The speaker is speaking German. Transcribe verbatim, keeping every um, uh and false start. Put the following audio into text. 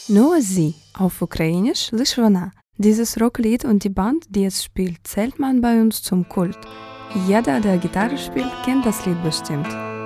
Nur sie, auf Ukrainisch Lishvana. Dieses Rocklied und die Band, die es spielt, zählt man bei uns zum Kult. Jeder, der Gitarre spielt, kennt das Lied bestimmt.